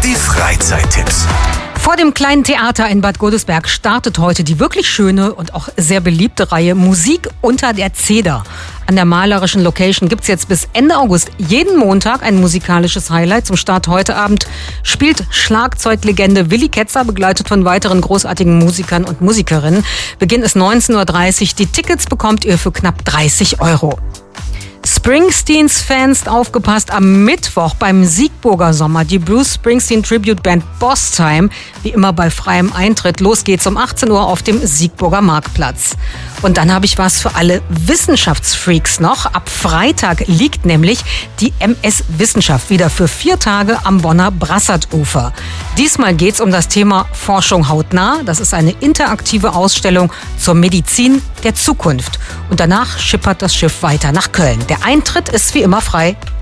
Die Freizeittipps. Vor dem Kleinen Theater in Bad Godesberg startet heute die wirklich schöne und auch sehr beliebte Reihe Musik unter der Zeder. An der malerischen Location gibt's jetzt bis Ende August jeden Montag ein musikalisches Highlight. Zum Start heute Abend spielt Schlagzeuglegende Willi Ketzer, begleitet von weiteren großartigen Musikern und Musikerinnen. Beginn ist 19:30 Uhr. Die Tickets bekommt ihr für knapp 30 €. Springsteens-Fans, aufgepasst, am Mittwoch beim Siegburger Sommer die Bruce Springsteen Tribute Band Boss Time, wie immer bei freiem Eintritt. Los geht's um 18 Uhr auf dem Siegburger Marktplatz. Und dann habe ich was für alle Wissenschaftsfreaks noch. Ab Freitag liegt nämlich die MS Wissenschaft wieder für 4 Tage am Bonner Brassertufer. Diesmal geht's um das Thema Forschung hautnah. Das ist eine interaktive Ausstellung zur Medizin der Zukunft. Und danach schippert das Schiff weiter nach Köln. Der Eintritt ist wie immer frei.